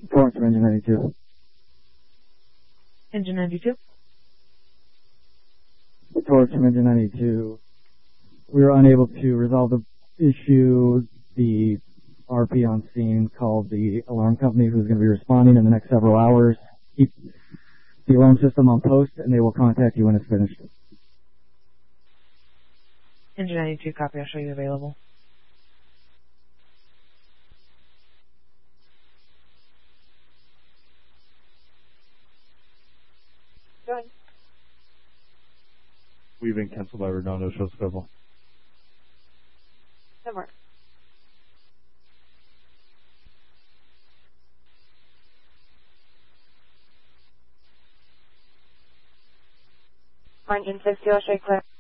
Torrance from Engine 92. Engine 92? Torrance from Engine 92. We were unable to resolve the issue. The RP on scene called the alarm company, who's going to be responding in the next several hours. Keep the alarm system on post, and they will contact you when it's finished. Engine 92, copy. I'll show you available. Go ahead. We've been canceled by Redondo. Show schedule. That works. Engine 60, I'll show you clear.